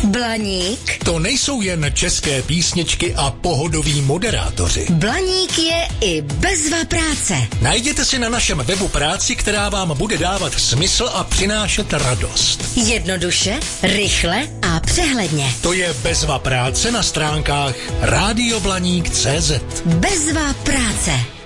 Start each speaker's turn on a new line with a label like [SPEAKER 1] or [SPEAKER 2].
[SPEAKER 1] Blaník?
[SPEAKER 2] To nejsou jen české písničky a pohodoví moderátoři.
[SPEAKER 1] Blaník je i bezva práce.
[SPEAKER 2] Najděte si na našem webu práci, která vám bude dávat smysl a přinášet radost.
[SPEAKER 1] Jednoduše, rychle a přehledně.
[SPEAKER 2] To je bezva práce na stránkách radioblaník.cz.
[SPEAKER 1] Bezva práce.